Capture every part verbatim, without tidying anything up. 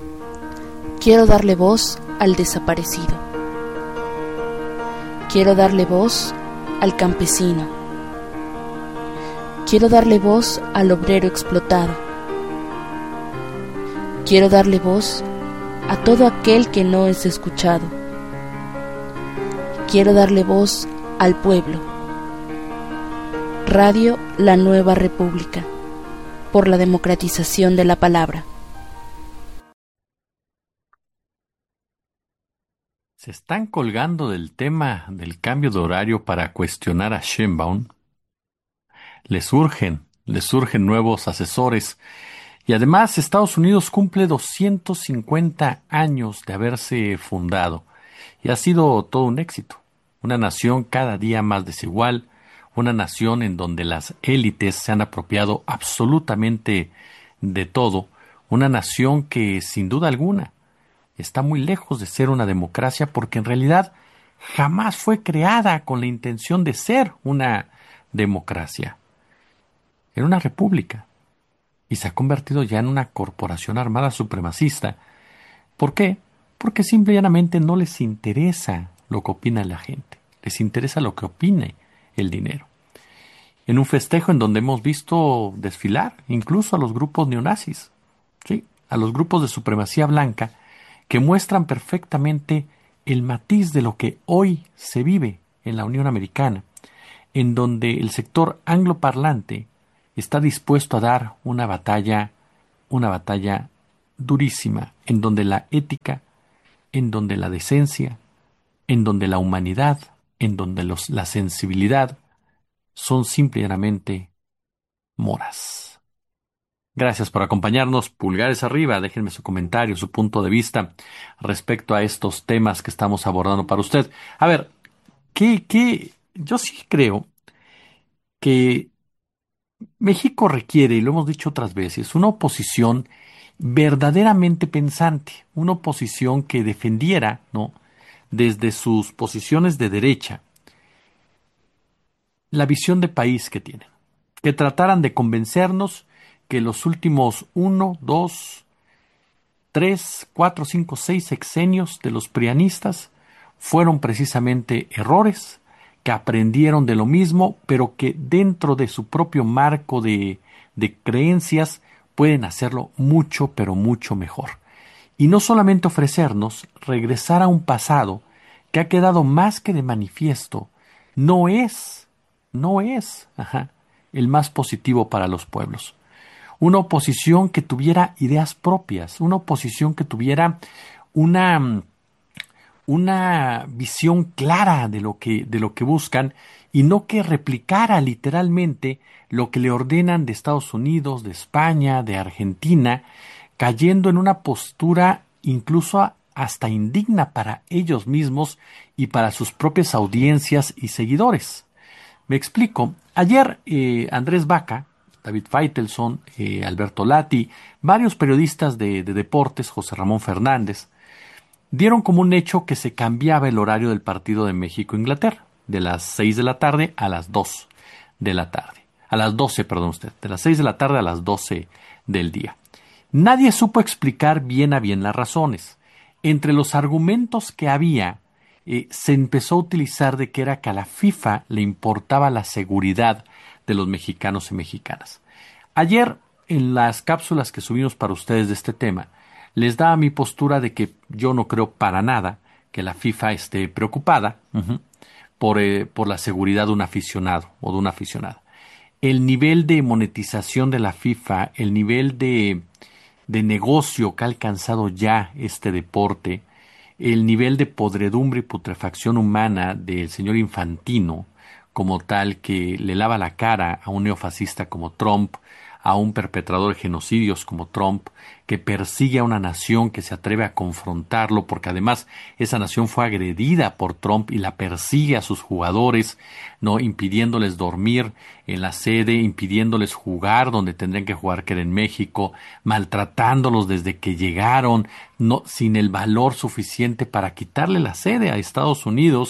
Quiero darle voz al desaparecido. Quiero darle voz al campesino. Quiero darle voz al obrero explotado. Quiero darle voz a todo aquel que no es escuchado. Quiero darle voz al pueblo. Radio La Nueva República, por la democratización de la palabra. Se están colgando del tema del cambio de horario para cuestionar a Sheinbaum. Le surgen, le surgen nuevos asesores. Y además Estados Unidos cumple doscientos cincuenta años de haberse fundado. Y ha sido todo un éxito. Una nación cada día más desigual. Una nación en donde las élites se han apropiado absolutamente de todo. Una nación que, sin duda alguna, está muy lejos de ser una democracia porque en realidad jamás fue creada con la intención de ser una democracia. Era una república y se ha convertido ya en una corporación armada supremacista. ¿Por qué? Porque simple y llanamente no les interesa lo que opina la gente. Les interesa lo que opine el dinero. En un festejo en donde hemos visto desfilar incluso a los grupos neonazis, ¿sí? A los grupos de supremacía blanca, que muestran perfectamente el matiz de lo que hoy se vive en la Unión Americana, en donde el sector angloparlante está dispuesto a dar una batalla, una batalla durísima, en donde la ética, en donde la decencia, en donde la humanidad, en donde los, la sensibilidad son simplemente moras. Gracias por acompañarnos. Pulgares arriba, déjenme su comentario, su punto de vista respecto a estos temas que estamos abordando para usted. A ver, ¿qué, qué? Yo sí creo que México requiere, y lo hemos dicho otras veces, una oposición verdaderamente pensante, una oposición que defendiera, ¿no?, desde sus posiciones de derecha, la visión de país que tienen, que trataran de convencernos que los últimos uno, dos, tres, cuatro, cinco, seis sexenios de los prianistas fueron precisamente errores, que aprendieron de lo mismo, pero que dentro de su propio marco de, de creencias pueden hacerlo mucho, pero mucho mejor. Y no solamente ofrecernos regresar a un pasado que ha quedado más que de manifiesto, no es, no es, ajá, el más positivo para los pueblos. Una oposición que tuviera ideas propias, una oposición que tuviera una, una visión clara de lo que, de lo que buscan y no que replicara literalmente lo que le ordenan de Estados Unidos, de España, de Argentina, cayendo en una postura incluso hasta indigna para ellos mismos y para sus propias audiencias y seguidores. Me explico. Ayer eh, Andrés Vaca, David Feitelson, eh, Alberto Lati, varios periodistas de, de deportes, José Ramón Fernández, dieron como un hecho que se cambiaba el horario del partido de México-Inglaterra, de las seis de la tarde a las dos de la tarde. A las doce, perdón usted, de las seis de la tarde a las doce del día. Nadie supo explicar bien a bien las razones. Entre los argumentos que había, eh, se empezó a utilizar de que era que a la FIFA le importaba la seguridad de los mexicanos y mexicanas. Ayer, en las cápsulas que subimos para ustedes de este tema, les daba mi postura de que yo no creo para nada que la FIFA esté preocupada uh-huh, por, eh, por la seguridad de un aficionado o de una aficionada. El nivel de monetización de la FIFA, el nivel de, de negocio que ha alcanzado ya este deporte, el nivel de podredumbre y putrefacción humana del señor Infantino, como tal, que le lava la cara a un neofascista como Trump, a un perpetrador de genocidios como Trump, que persigue a una nación que se atreve a confrontarlo, porque además esa nación fue agredida por Trump y la persigue a sus jugadores, no impidiéndoles dormir en la sede, impidiéndoles jugar donde tendrían que jugar, que era en México, maltratándolos desde que llegaron, no sin el valor suficiente para quitarle la sede a Estados Unidos,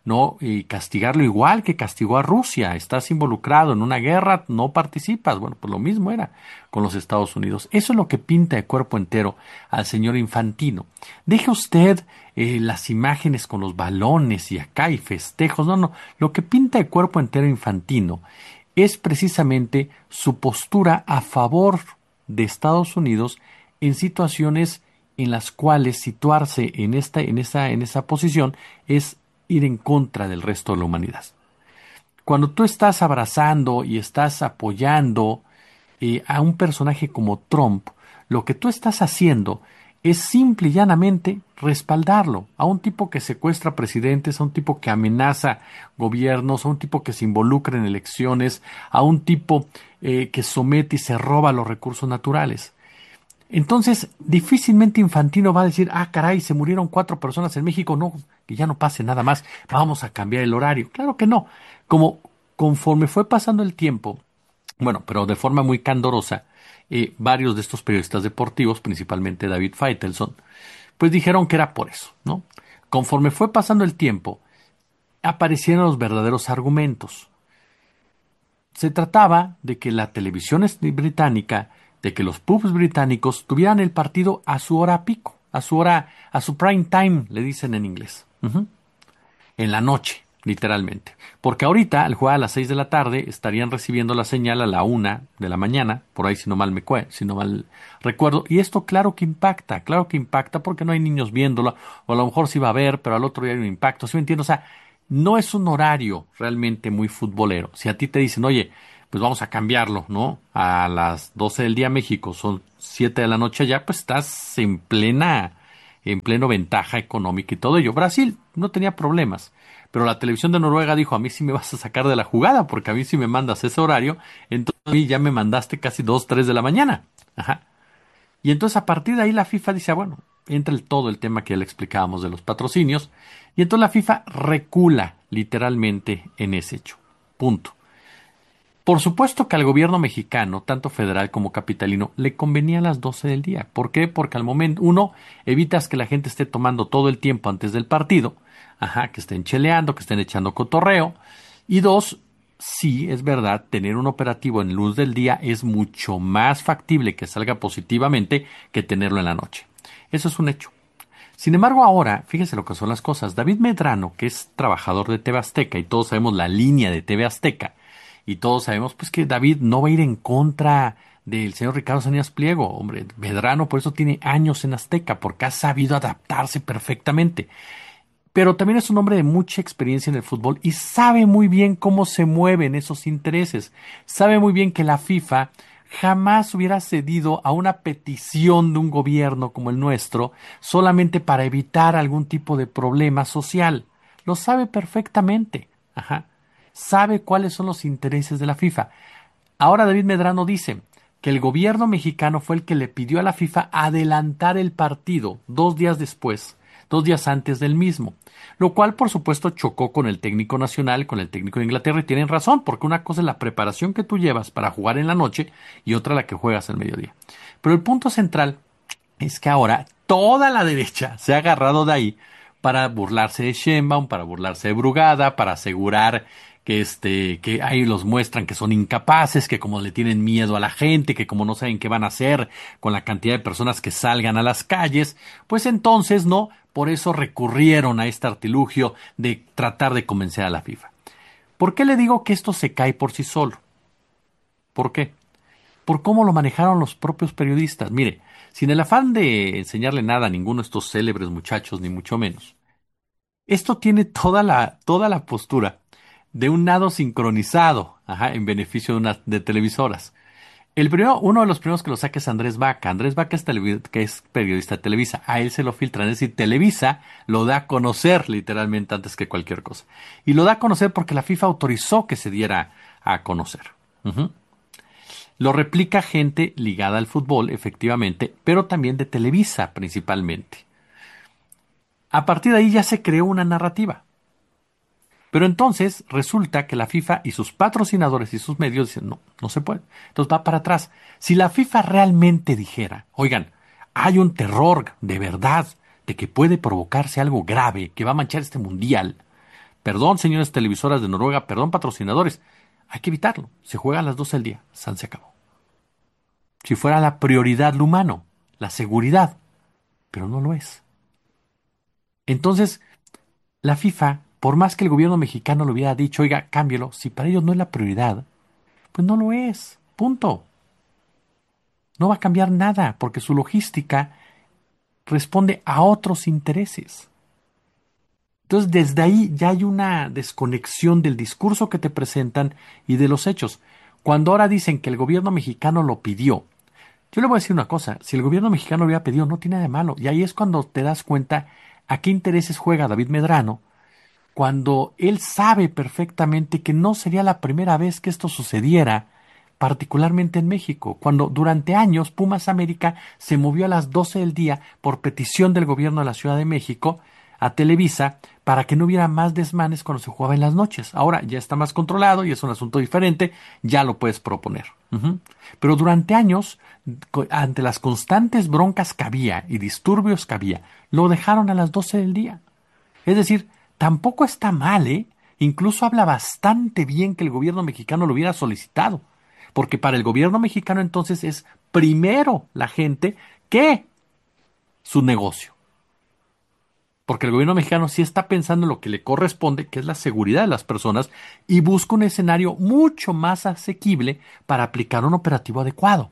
¿no? Y castigarlo igual que castigó a Rusia. Estás involucrado en una guerra, no participas. Bueno, pues lo mismo era con los Estados Unidos. Eso es lo que pinta de cuerpo entero al señor Infantino. Deje usted eh, las imágenes con los balones y acá y festejos. No, no. Lo que pinta de cuerpo entero Infantino es precisamente su postura a favor de Estados Unidos en situaciones en las cuales situarse en esta, en esa, en esa posición es ir en contra del resto de la humanidad. Cuando tú estás abrazando y estás apoyando eh, a un personaje como Trump, lo que tú estás haciendo es simple y llanamente respaldarlo a un tipo que secuestra presidentes, a un tipo que amenaza gobiernos, a un tipo que se involucra en elecciones, a un tipo eh, que somete y se roba los recursos naturales. Entonces, difícilmente Infantino va a decir, ah, caray, se murieron cuatro personas en México, no, que ya no pase nada más, vamos a cambiar el horario. Claro que no. Como conforme fue pasando el tiempo, bueno, pero de forma muy candorosa, eh, varios de estos periodistas deportivos, principalmente David Faitelson, pues dijeron que era por eso, ¿no? Conforme fue pasando el tiempo, aparecieron los verdaderos argumentos. Se trataba de que la televisión británica, de que los pubs británicos tuvieran el partido a su hora pico, a su hora, a su prime time, le dicen en inglés. Uh-huh. En la noche, literalmente. Porque ahorita, al jugar a las seis de la tarde, estarían recibiendo la señal a la una de la mañana, por ahí si no mal me cue, si no mal recuerdo. Y esto claro que impacta, claro que impacta porque no hay niños viéndola, o a lo mejor sí va a haber, pero al otro día hay un impacto, ¿sí me entiendo? O sea, no es un horario realmente muy futbolero. Si a ti te dicen, oye, pues vamos a cambiarlo, ¿no? A las doce del día México, son siete de la noche allá, pues estás en plena, en pleno ventaja económica y todo ello. Brasil no tenía problemas, pero la televisión de Noruega dijo, a mí sí me vas a sacar de la jugada, porque a mí sí me mandas ese horario, entonces a mí ya me mandaste casi dos, tres de la mañana. Ajá. Y entonces a partir de ahí la FIFA dice, ah, bueno, entra el, todo el tema que ya le explicábamos de los patrocinios, y entonces la FIFA recula literalmente en ese hecho. Punto. Por supuesto que al gobierno mexicano, tanto federal como capitalino, le convenía a las doce del día. ¿Por qué? Porque al momento, uno, evitas que la gente esté tomando todo el tiempo antes del partido, ajá, que estén cheleando, que estén echando cotorreo, y dos, sí, es verdad, tener un operativo en luz del día es mucho más factible que salga positivamente que tenerlo en la noche. Eso es un hecho. Sin embargo, ahora, fíjese lo que son las cosas. David Medrano, que es trabajador de T V Azteca, y todos sabemos la línea de T V Azteca, y todos sabemos pues que David no va a ir en contra del señor Ricardo Salinas Pliego. Hombre, Medrano por eso tiene años en Azteca, porque ha sabido adaptarse perfectamente. Pero también es un hombre de mucha experiencia en el fútbol y sabe muy bien cómo se mueven esos intereses. Sabe muy bien que la FIFA jamás hubiera cedido a una petición de un gobierno como el nuestro solamente para evitar algún tipo de problema social. Lo sabe perfectamente. Ajá. Sabe cuáles son los intereses de la FIFA. Ahora David Medrano dice que el gobierno mexicano fue el que le pidió a la FIFA adelantar el partido dos días después, dos días antes del mismo, lo cual por supuesto chocó con el técnico nacional, con el técnico de Inglaterra, y tienen razón, porque una cosa es la preparación que tú llevas para jugar en la noche y otra la que juegas al mediodía. Pero el punto central es que ahora toda la derecha se ha agarrado de ahí para burlarse de Sheinbaum, para burlarse de Brugada, para asegurar que este, que ahí los muestran que son incapaces, que como le tienen miedo a la gente, que como no saben qué van a hacer con la cantidad de personas que salgan a las calles, pues entonces no, por eso recurrieron a este artilugio de tratar de convencer a la FIFA. ¿Por qué le digo que esto se cae por sí solo? ¿Por qué? Por cómo lo manejaron los propios periodistas. Mire, sin el afán de enseñarle nada a ninguno de estos célebres muchachos, ni mucho menos, esto tiene toda la, toda la postura de un nado sincronizado, ajá, en beneficio de unas de televisoras. El primero, uno de los primeros que lo saca es Andrés Vaca. Andrés Vaca es, televi- que es periodista de Televisa. A él se lo filtran. Es decir, Televisa lo da a conocer literalmente antes que cualquier cosa. Y lo da a conocer porque la FIFA autorizó que se diera a conocer. Uh-huh. Lo replica gente ligada al fútbol, efectivamente, pero también de Televisa principalmente. A partir de ahí ya se creó una narrativa. Pero entonces resulta que la FIFA y sus patrocinadores y sus medios dicen, no, no se puede. Entonces va para atrás. Si la FIFA realmente dijera, oigan, hay un terror de verdad de que puede provocarse algo grave que va a manchar este mundial, Perdón, señores televisoras de Noruega, perdón, patrocinadores. Hay que evitarlo. Se juega a las doce del día. San se acabó. Si fuera la prioridad lo humano, la seguridad, pero no lo es. Entonces, la FIFA, por más que el gobierno mexicano le hubiera dicho, oiga, cámbielo, si para ellos no es la prioridad, pues no lo es. Punto. No va a cambiar nada, porque su logística responde a otros intereses. Entonces, desde ahí ya hay una desconexión del discurso que te presentan y de los hechos. Cuando ahora dicen que el gobierno mexicano lo pidió, yo le voy a decir una cosa, si el gobierno mexicano lo hubiera pedido, no tiene nada de malo. Y ahí es cuando te das cuenta a qué intereses juega David Medrano, cuando él sabe perfectamente que no sería la primera vez que esto sucediera, particularmente en México, cuando durante años Pumas América se movió a las doce del día por petición del gobierno de la Ciudad de México a Televisa para que no hubiera más desmanes cuando se jugaba en las noches. Ahora ya está más controlado y es un asunto diferente, ya lo puedes proponer. Uh-huh. Pero durante años, ante las constantes broncas que había y disturbios que había, lo dejaron a las doce del día. Es decir, tampoco está mal, ¿eh? Incluso habla bastante bien que el gobierno mexicano lo hubiera solicitado. Porque para el gobierno mexicano entonces es primero la gente que su negocio. Porque el gobierno mexicano sí está pensando en lo que le corresponde, que es la seguridad de las personas, y busca un escenario mucho más asequible para aplicar un operativo adecuado.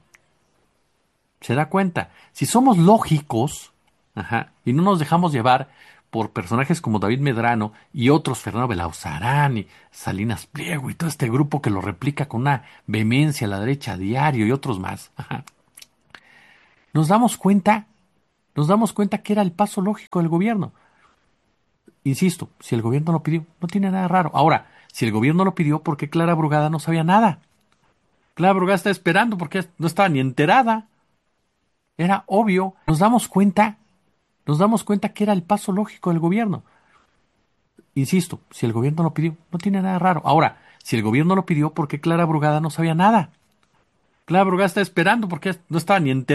¿Se da cuenta? Si somos lógicos, ajá, y no nos dejamos llevar por personajes como David Medrano y otros, Fernando Belauzarán y Salinas Pliego y todo este grupo que lo replica con una vehemencia a la derecha a diario y otros más, ajá, nos damos cuenta, nos damos cuenta que era el paso lógico del gobierno. Insisto, si el gobierno lo pidió, no tiene nada raro. Ahora, si el gobierno lo pidió, ¿por qué Clara Brugada no sabía nada? Clara Brugada está esperando porque no estaba ni enterada. Era obvio. Nos damos cuenta, nos damos cuenta que era el paso lógico del gobierno. Insisto, si el gobierno lo pidió, no tiene nada raro. Ahora, si el gobierno lo pidió, ¿por qué Clara Brugada no sabía nada? Clara Brugada está esperando porque no estaba ni enterada.